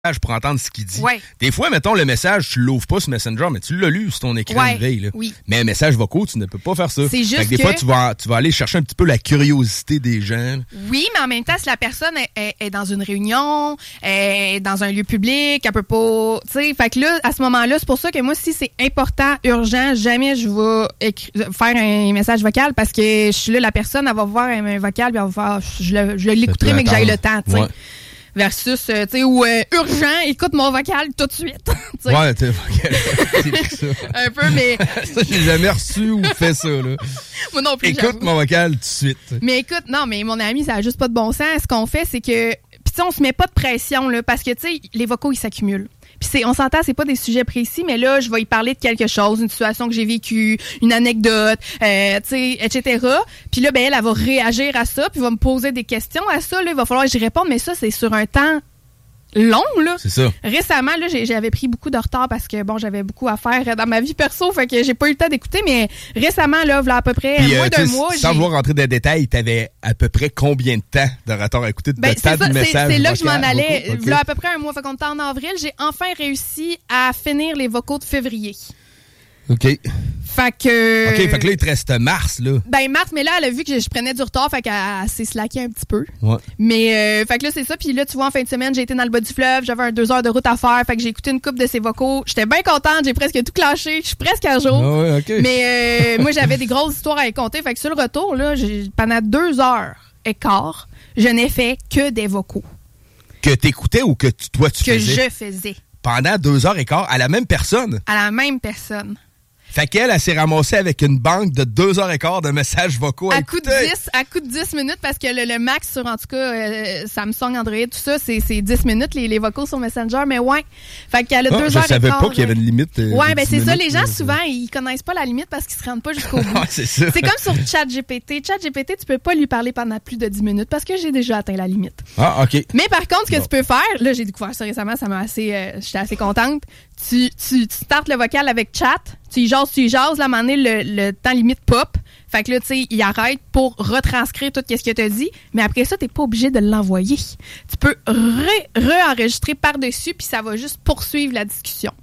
pour entendre ce qu'il dit. Ouais. Des fois, mettons, le message, tu l'ouvres pas sur Messenger, mais tu l'as lu sur ton écran de veille. Là. Oui. Mais un message vocaux, tu ne peux pas faire ça. C'est juste des fois, tu vas aller chercher un petit peu la curiosité des gens. Oui, mais en même temps, si la personne est dans une réunion, est dans un lieu public, elle peut pas... Tu sais, fait que là, à ce moment-là, c'est pour ça que moi, si c'est important, urgent, jamais je vais faire un message vocal parce que je suis là, la personne, elle va voir un vocal, puis elle va faire... Je l'écouterai, mais que j'aille le temps, tu sais. Ouais. Versus, tu sais, ou urgent, écoute mon vocal tout de suite. Ouais, t'es vocal. Ça. Un peu, mais... Ça, j'ai jamais reçu ou fait ça, là. Moi non plus, écoute mon vocal tout de suite. Mais écoute, non, mais mon ami, ça a juste pas de bon sens. Ce qu'on fait, c'est que... Puis tu sais, on se met pas de pression, là, parce que, tu sais, les vocaux, ils s'accumulent. Puis on s'entend, c'est pas des sujets précis, mais là, je vais y parler de quelque chose, une situation que j'ai vécue, une anecdote, tu sais, etc. Puis là, ben elle va réagir à ça, puis va me poser des questions à ça. Là, il va falloir que j'y réponde, mais ça, c'est sur un temps long, là. C'est ça. Récemment, là, j'avais pris beaucoup de retard parce que, bon, j'avais beaucoup à faire dans ma vie perso, fait que j'ai pas eu le temps d'écouter, mais récemment, là, à peu près moins d'un mois... Sans vouloir rentrer dans les détails, t'avais à peu près combien de temps de retard à écouter de temps de message? C'est là que je m'en allais. Okay. Là, à peu près un mois, fait qu'on était en avril, j'ai enfin réussi à finir les vocaux de février. OK. Fait que... OK, fait que là, il te reste mars, là. Ben, mars, mais là, elle a vu que je prenais du retard, fait qu'elle s'est slackée un petit peu. Ouais. Mais, fait que là, c'est ça. Puis là, tu vois, en fin de semaine, j'ai été dans le bas du fleuve, j'avais 2 heures de route à faire, fait que j'ai écouté une couple de ses vocaux. J'étais bien contente, j'ai presque tout clenché, je suis presque à jour. Ah ouais, OK. Mais, moi, j'avais des grosses histoires à y compter, fait que sur le retour, là, pendant 2 heures et quart, je n'ai fait que des vocaux. Que t'écoutais ou que toi, tu faisais? Que je faisais. Pendant 2 heures et quart, à la même personne? À la même personne. Fait qu'elle s'est ramassée avec une banque de 2 heures et quart de messages vocaux. À coup de 10 minutes, parce que le max sur, en tout cas, Samsung, Android, tout ça, c'est 10 minutes, les vocaux sur Messenger, mais ouais. Fait qu'elle a 2 heures et quart. Je savais pas qu'il y avait une limite. Ouais, ben c'est ça. Les gens, souvent, ils connaissent pas la limite parce qu'ils se rendent pas jusqu'au bout. Ouais, c'est ça. C'est comme sur ChatGPT. ChatGPT, tu peux pas lui parler pendant plus de 10 minutes parce que j'ai déjà atteint la limite. Ah, OK. Mais par contre, ce que tu peux faire, là, j'ai découvert ça récemment, ça m'a assez, j'étais assez contente. Tu startes le vocal avec chat, tu y jases, là, à un moment donné, le temps limite pop. Fait que là, tu sais, il arrête pour retranscrire tout ce que tu as dit. Mais après ça, t'es pas obligé de l'envoyer. Tu peux re-enregistrer par-dessus, puis ça va juste poursuivre la discussion.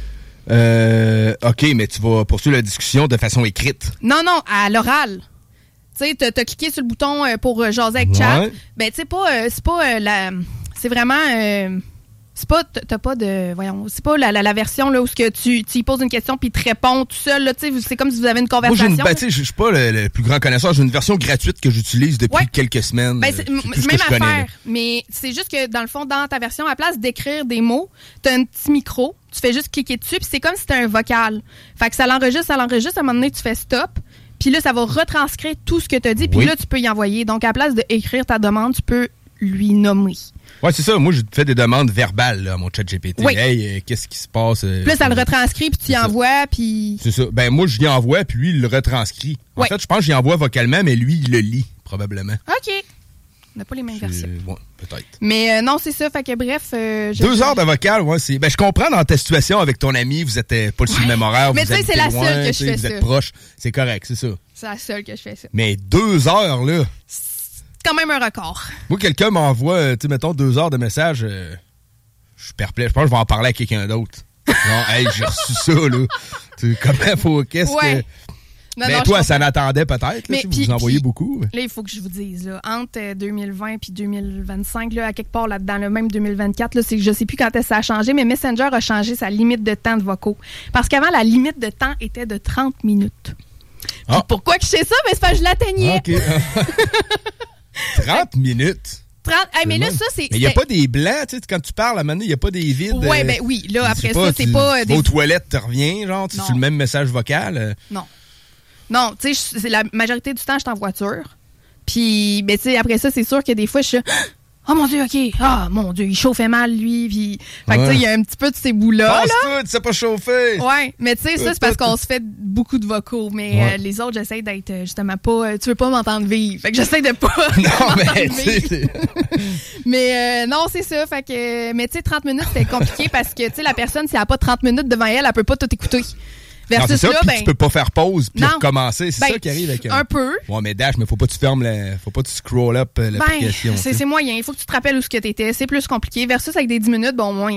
OK, mais tu vas poursuivre la discussion de façon écrite. Non, à l'oral. Tu sais, t'as cliqué sur le bouton pour jaser avec chat. Ouais. Ben, tu sais, c'est pas c'est vraiment... c'est pas, t'as pas de, voyons, c'est pas la version là où tu y poses une question puis il te répond tout seul là, tu sais, c'est comme si vous avez une conversation. Moi, je suis pas le plus grand connaisseur, j'ai une version gratuite que j'utilise depuis quelques semaines. Ben, c'est même affaire, mais c'est juste que dans le fond, dans ta version, à la place d'écrire des mots, t'as un petit micro, tu fais juste cliquer dessus puis c'est comme si c'était un vocal. Fait que ça l'enregistre, à un moment donné, tu fais stop. Puis là, ça va retranscrire tout ce que tu as dit, puis là, tu peux y envoyer. Donc, à la place d'écrire ta demande, tu peux lui nommer. Ouais, c'est ça. Moi, je fais des demandes verbales là, à mon chat GPT. Oui. Hey, qu'est-ce qui se passe? Puis là, ça le retranscrit, puis tu y envoies, puis... C'est ça. Ben, moi, je l'y envoie, puis lui, il le retranscrit. En fait, je pense que j'y envoie vocalement, mais lui, il le lit, probablement. OK. On n'a pas les mêmes versions. Ouais, peut-être. Mais non, c'est ça. Fait que bref... 2 heures de vocal, ouais, c'est... Ben, je comprends dans ta situation avec ton ami, vous êtes pas sur le même horaire, mais vous tu sais, c'est la loin, seule que je fais vous ça. Vous êtes proches. C'est correct, c'est ça. C'est la seule que je fais ça. Mais 2 heures, là... Quand même un record. Moi, quelqu'un m'envoie, tu sais, mettons, 2 heures de message, je suis perplexe. Je pense que je vais en parler à quelqu'un d'autre. Genre, hey, j'ai reçu ça, là. Comment faut, qu'est-ce que... Non, toi, ça n'attendait peut-être, là, vous envoyez beaucoup. Là, il faut que je vous dise, là, entre 2020 et 2025, là, à quelque part là-dedans, le même 2024, là, c'est que je sais plus quand ça a changé, mais Messenger a changé sa limite de temps de vocaux. Parce qu'avant, la limite de temps était de 30 minutes. Puis pourquoi que je sais ça? Mais c'est parce que je l'atteignais. OK. 30 minutes. Mais là, ça, c'est... Mais il n'y a pas des blancs, tu sais, quand tu parles, à un moment donné, il n'y a pas des vides. Ouais, ben oui. Là, après ça, c'est pas... Aux toilettes, tu reviens, genre, tu es sur le même message vocal. Non, tu sais, c'est la majorité du temps, je suis en voiture. Puis, ben, tu sais, après ça, c'est sûr que des fois, je suis... Oh mon Dieu, OK. Ah, mon Dieu, il chauffait mal, lui. Puis, fait que, tu sais, il y a un petit peu de ces bouts-là. Passe-toi, tu sais pas chauffer. Ouais, mais tu sais, ça, c'est parce qu'on se fait beaucoup de vocaux. Mais les autres, j'essaie d'être justement pas. Tu veux pas m'entendre vivre. Fait que j'essaie de pas. Non, mais tu sais. Mais non, c'est ça. Fait que, mais tu sais, 30 minutes, c'est compliqué parce que, tu sais, la personne, si elle a pas 30 minutes devant elle, elle peut pas tout écouter. Versus ça, là, tu peux pas faire pause puis recommencer. C'est ça qui arrive avec un peu. Ouais, mais Dash, mais faut pas que tu fermes faut pas que tu scroll up l'application. C'est moyen. Il faut que tu te rappelles où ce que t'étais. C'est plus compliqué. Versus avec des 10 minutes, bon, au moins,